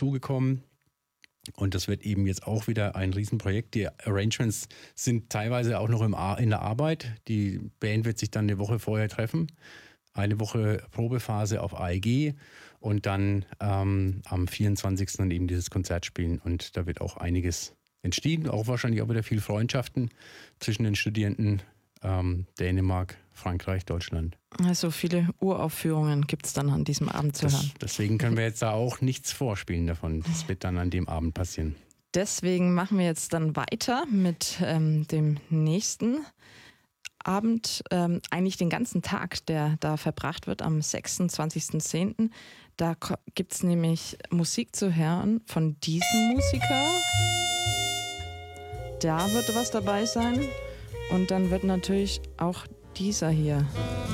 dazugekommen. Und das wird eben jetzt auch wieder ein Riesenprojekt. Die Arrangements sind teilweise auch noch in der Arbeit. Die Band wird sich dann eine Woche vorher treffen. Eine Woche Probephase auf AEG und dann am 24. dann eben dieses Konzert spielen. Und da wird auch einiges entstehen. Auch wahrscheinlich auch wieder viel Freundschaften zwischen den Studierenden. Dänemark, Frankreich, Deutschland. Also viele Uraufführungen gibt es dann an diesem Abend zu hören. Deswegen können wir jetzt da auch nichts vorspielen davon. Das wird dann an dem Abend passieren. Deswegen machen wir jetzt dann weiter mit dem nächsten Abend, eigentlich den ganzen Tag, der da verbracht wird am 26.10. Da gibt es nämlich Musik zu hören von diesem Musiker. Da wird was dabei sein. Und dann wird natürlich auch dieser hier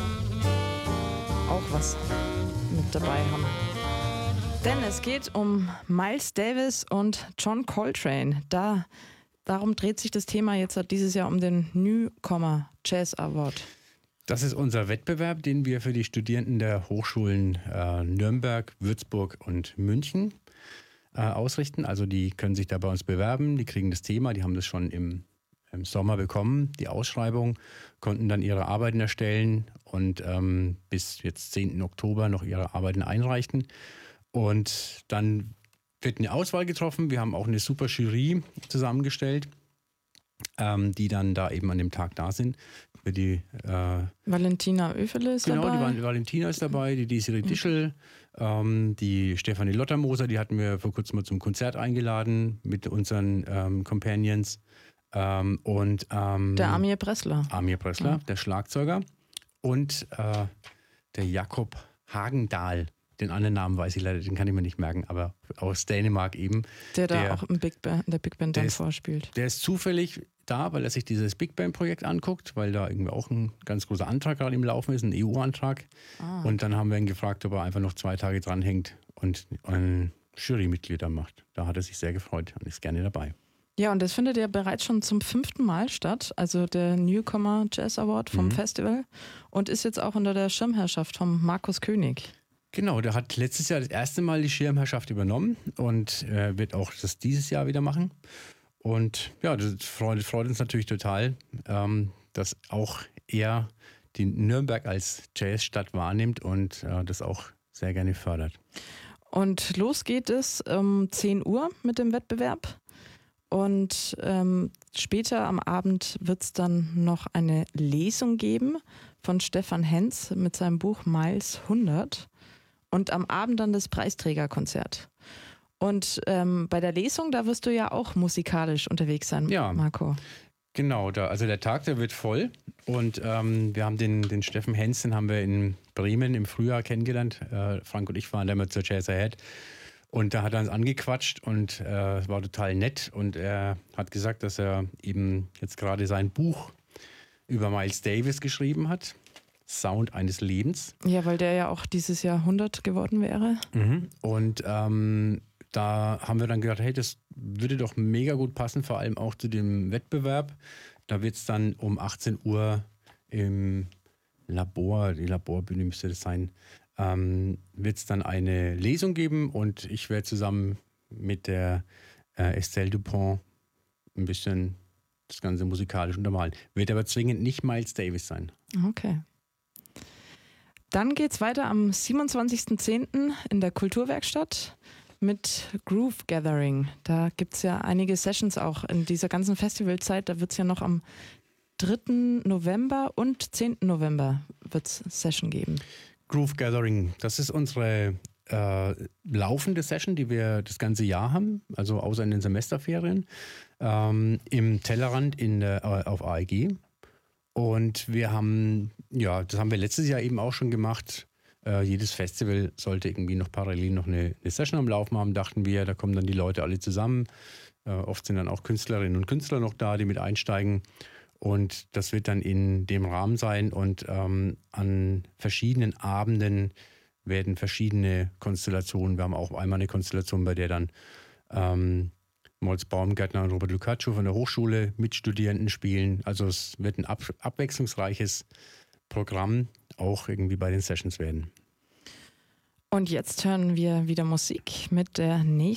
auch was mit dabei haben. Denn es geht um Miles Davis und John Coltrane. Darum dreht sich das Thema jetzt dieses Jahr um den Newcomer Jazz Award. Das ist unser Wettbewerb, den wir für die Studierenden der Hochschulen Nürnberg, Würzburg und München ausrichten. Also die können sich da bei uns bewerben, die kriegen das Thema, die haben das schon im Sommer bekommen, die Ausschreibung, konnten dann ihre Arbeiten erstellen und bis jetzt 10. Oktober noch ihre Arbeiten einreichten. Und dann wird eine Auswahl getroffen. Wir haben auch eine super Jury zusammengestellt, die dann da eben an dem Tag da sind. Für die Valentina Oefele ist dabei. Genau, die Valentina ist dabei, die Desiree Dischel, die Stefanie Lottermoser, die hatten wir vor kurzem mal zum Konzert eingeladen mit unseren Companions. Und der Amir Bressler. Der Schlagzeuger. Und der Jakob Hagendahl. Den anderen Namen weiß ich leider, den kann ich mir nicht merken, aber aus Dänemark eben. Der auch in der Big Band dann vorspielt. Der ist zufällig da, weil er sich dieses Big Band-Projekt anguckt, weil da irgendwie auch ein ganz großer Antrag gerade im Laufen ist, ein EU-Antrag. Und dann haben wir ihn gefragt, ob er einfach noch 2 Tage dranhängt und ein Jurymitglied da macht. Da hat er sich sehr gefreut und ist gerne dabei. Ja, und das findet ja bereits schon zum 5. Mal statt, also der Newcomer Jazz Award vom Festival und ist jetzt auch unter der Schirmherrschaft von Markus König. Genau, der hat letztes Jahr das erste Mal die Schirmherrschaft übernommen und wird auch das dieses Jahr wieder machen. Und ja, das freut uns natürlich total, dass auch er die Nürnberg als Jazzstadt wahrnimmt und das auch sehr gerne fördert. Und los geht es um 10 Uhr mit dem Wettbewerb. Und später am Abend wird es dann noch eine Lesung geben von Stefan Henz mit seinem Buch Miles 100 und am Abend dann das Preisträgerkonzert. Und bei der Lesung, da wirst du ja auch musikalisch unterwegs sein, ja, Marco. Genau, also der Tag, der wird voll und wir haben den Steffen Henz, den haben wir in Bremen im Frühjahr kennengelernt. Frank und ich waren da immer zur Jazz Ahead. Und da hat er uns angequatscht und es war total nett. Und er hat gesagt, dass er eben jetzt gerade sein Buch über Miles Davis geschrieben hat. Sound eines Lebens. Ja, weil der ja auch dieses Jahr 100 geworden wäre. Und da haben wir dann gedacht, hey, das würde doch mega gut passen, vor allem auch zu dem Wettbewerb. Da wird es dann um 18 Uhr im Labor, die Laborbühne müsste das sein, wird es dann eine Lesung geben und ich werde zusammen mit der Estelle Dupont ein bisschen das Ganze musikalisch untermalen. Wird aber zwingend nicht Miles Davis sein. Okay. Dann geht es weiter am 27.10. in der Kulturwerkstatt mit Groove Gathering. Da gibt es ja einige Sessions auch in dieser ganzen Festivalzeit. Da wird es ja noch am 3. November und 10. November wird's Session geben. Groove Gathering, das ist unsere laufende Session, die wir das ganze Jahr haben, also außer in den Semesterferien, im Tellerrand auf AEG. Und wir haben, ja, das haben wir letztes Jahr eben auch schon gemacht. Jedes Festival sollte irgendwie noch parallel noch eine Session am Laufen haben, dachten wir. Da kommen dann die Leute alle zusammen. Oft sind dann auch Künstlerinnen und Künstler noch da, die mit einsteigen. Und das wird dann in dem Rahmen sein. Und an verschiedenen Abenden werden verschiedene Konstellationen. Wir haben auch einmal eine Konstellation, bei der dann Moltz Baumgärtner und Robert Lucaccio von der Hochschule mit Studierenden spielen. Also es wird ein abwechslungsreiches Programm auch irgendwie bei den Sessions werden. Und jetzt hören wir wieder Musik mit der nächsten